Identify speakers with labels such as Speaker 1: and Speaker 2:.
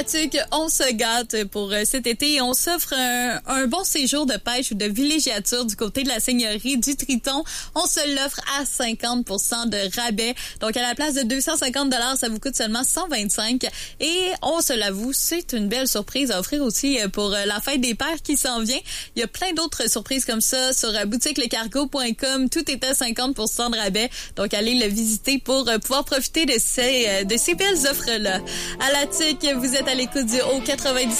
Speaker 1: la TUQ, on se gâte pour cet été et on s'offre un bon séjour de pêche ou de villégiature du côté de la seigneurie du Triton. On se l'offre à 50% de rabais. Donc, à la place de 250 $, ça vous coûte seulement 125. Et on se l'avoue, c'est une belle surprise à offrir aussi pour la fête des pères qui s'en vient. Il y a plein d'autres surprises comme ça sur boutiquelecargo.com. Tout est à 50% de rabais. Donc, allez le visiter pour pouvoir profiter de ces belles offres-là. À la TUQ, vous êtes à l'écoute du Haut 97.